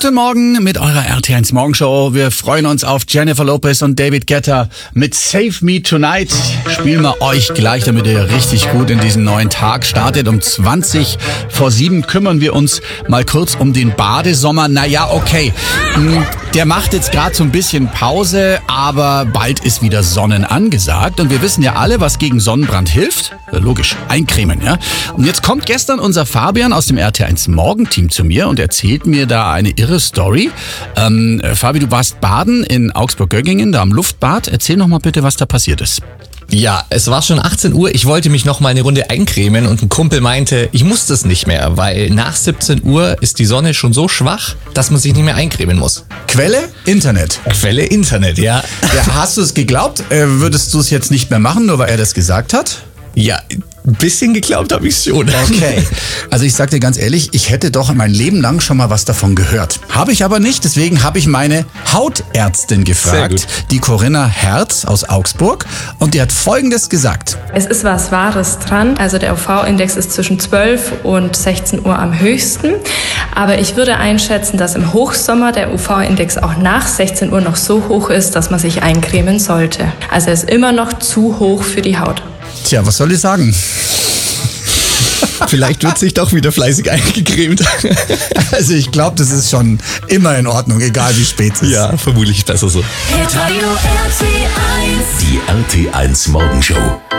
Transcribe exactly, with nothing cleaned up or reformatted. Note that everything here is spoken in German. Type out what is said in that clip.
Guten Morgen mit eurer R T eins Morgenshow. Wir freuen uns auf Jennifer Lopez und David Guetta mit Save Me Tonight. Spielen wir euch gleich, damit ihr richtig gut in diesen neuen Tag startet. Um zwanzig vor sieben kümmern wir uns mal kurz um den Badesommer. Naja, okay, der macht jetzt gerade so ein bisschen Pause, aber bald ist wieder Sonnen angesagt. Und wir wissen ja alle, was gegen Sonnenbrand hilft. Logisch, eincremen, ja. Und jetzt kommt gestern unser Fabian aus dem R T eins Morgenteam zu mir und erzählt mir da eine irre Story. Ähm, Fabi, du warst baden in Augsburg-Göggingen, da am Luftbad. Erzähl noch mal bitte, was da passiert ist. Ja, es war schon achtzehn Uhr, ich wollte mich noch mal eine Runde eincremen und ein Kumpel meinte, ich muss das nicht mehr, weil nach siebzehn Uhr ist die Sonne schon so schwach, dass man sich nicht mehr eincremen muss. Quelle? Internet. Quelle Internet, ja. Ja, hast du es geglaubt? Äh, würdest du es jetzt nicht mehr machen, nur weil er das gesagt hat? Ja, ein bisschen geglaubt habe ich schon. Okay, also ich sag dir ganz ehrlich, ich hätte doch mein Leben lang schon mal was davon gehört. Habe ich aber nicht, deswegen habe ich meine Hautärztin gefragt, die Corinna Herz aus Augsburg, und die hat Folgendes gesagt. Es ist was Wahres dran, also der U V-Index ist zwischen zwölf und sechzehn Uhr am höchsten, aber ich würde einschätzen, dass im Hochsommer der U V-Index auch nach sechzehn Uhr noch so hoch ist, dass man sich eincremen sollte. Also er ist immer noch zu hoch für die Haut. Tja, was soll ich sagen? Vielleicht wird sich doch wieder fleißig eingecremt. Also ich glaube, das ist schon immer in Ordnung, egal wie spät es ist. Ja, vermutlich besser so. Die R T eins Morgenshow.